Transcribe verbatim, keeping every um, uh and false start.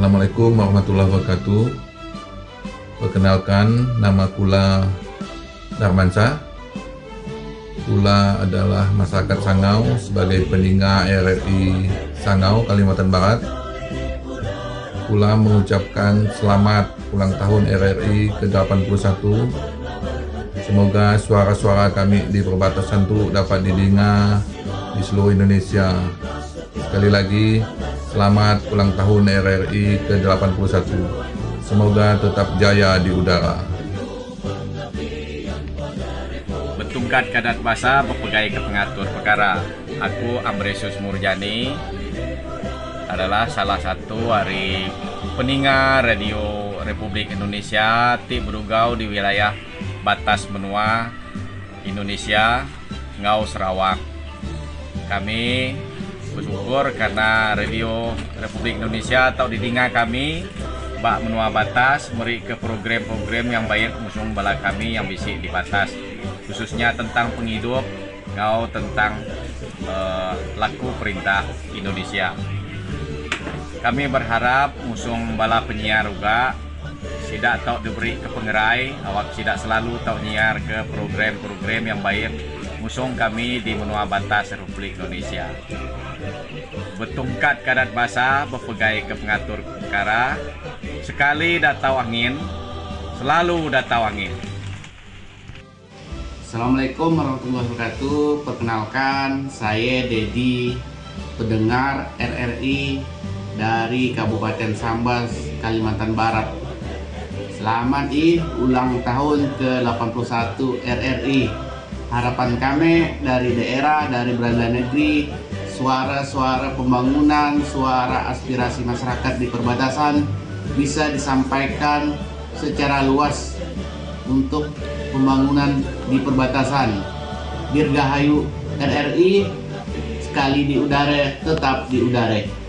Assalamualaikum warahmatullahi wabarakatuh. Perkenalkan, nama Kula Darmansyah. Kula adalah masyarakat Sangau sebagai peninggal R R I Sangau, Kalimantan Barat. Kula mengucapkan selamat ulang tahun R R I ke delapan puluh satu. Semoga suara-suara kami di perbatasan itu dapat didengar di seluruh Indonesia. Sekali lagi, selamat ulang tahun R R I ke delapan puluh satu. Semoga tetap jaya di udara. Betungkat kadat basa bepegai ke pengatur perkara. Aku Ambresius Murjani adalah salah satu dari pendengar radio Republik Indonesia ti berugau di wilayah batas benua Indonesia, Ngau Sarawak. Kami bersyukur karena radio Republik Indonesia atau didengar kami bak menua batas meri ke program-program yang baik musung bala kami yang bisi di batas, khususnya tentang penghidup ngau tentang uh, laku perintah Indonesia. Kami berharap musung bala penyiar juga tidak tau diberi ke pengerai, awak tidak selalu tau nyiar ke program-program yang baik musung kami di menua batas Republik Indonesia. Betungkat kadat basa bepegai ke pengatur perkara, sekali datau angin selalu datau angin. Assalamualaikum warahmatullahi wabarakatuh. Perkenalkan, saya Dedi, pendengar R R I dari Kabupaten Sambas, Kalimantan Barat. Selamat I ulang tahun ke delapan puluh satu R R I. Harapan kami dari daerah, dari berada negeri, suara-suara pembangunan, suara aspirasi masyarakat di perbatasan bisa disampaikan secara luas untuk pembangunan di perbatasan. Dirgahayu R R I, sekali di udara tetap di udara.